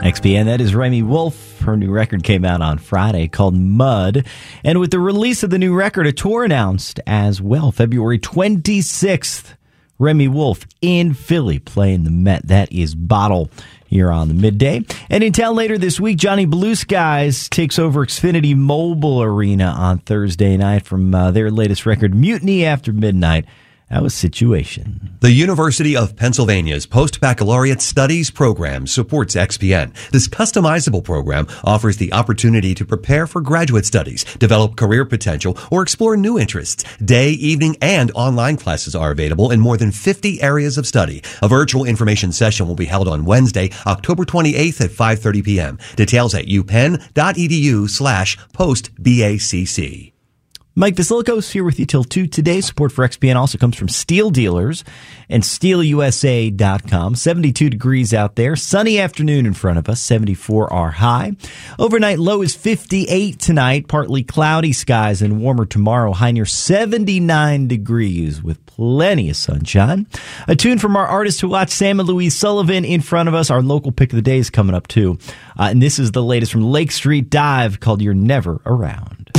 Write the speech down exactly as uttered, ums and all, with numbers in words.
X P N, that is Remy Wolf. Her new record came out on Friday called Mud. And with the release of the new record, a tour announced as well. February twenty-sixth, Remy Wolf in Philly playing the Met. That is Bottle here on the Midday. And in town later this week, Johnny Blue Skies takes over Xfinity Mobile Arena on Thursday night from uh, their latest record, Mutiny After Midnight. That was Situation. The University of Pennsylvania's Post-Baccalaureate Studies program supports X P N. This customizable program offers the opportunity to prepare for graduate studies, develop career potential, or explore new interests. Day, evening, and online classes are available in more than fifty areas of study. A virtual information session will be held on Wednesday, October twenty-eighth at five thirty p.m. Details at upenn.edu slash post-BACC. Mike Vasilikos here with you till two today. Support for X P N also comes from Steel Dealers and steel u s a dot com. seventy-two degrees out there. Sunny afternoon in front of us. seventy-four our high. Overnight low is fifty-eight tonight. Partly cloudy skies and warmer tomorrow. High near seventy-nine degrees with plenty of sunshine. A tune from our artist to watch, Sam and Louise Sullivan, in front of us. Our local pick of the day is coming up too. Uh, and this is the latest from Lake Street Dive called You're Never Around.